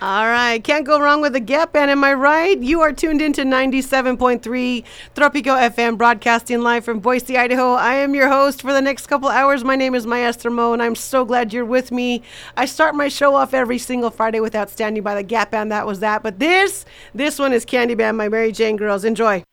All right, can't go wrong with a Gap Band, am I right? You are tuned into 97.3 Tropico FM, broadcasting live from Boise, Idaho. I am your host for the next couple hours. My name is Maestro Mo, and I'm so glad you're with me. I start my show off every single Friday with Outstanding by the Gap Band. That was that. But this one is Candy Band, my Mary Jane girls. Enjoy.